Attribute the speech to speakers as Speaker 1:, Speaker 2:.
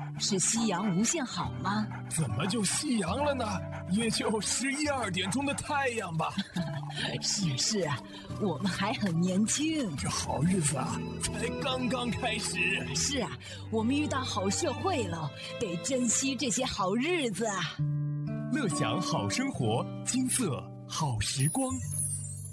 Speaker 1: 是夕阳无限好吗？
Speaker 2: 怎么就夕阳了呢？也就11、12点钟的太阳吧。
Speaker 1: 是啊，我们还很年轻。
Speaker 2: 这好日子啊，才刚刚开始。
Speaker 1: 是啊，我们遇到好社会了，得珍惜这些好日子啊。
Speaker 2: 乐享好生活，金色好时光。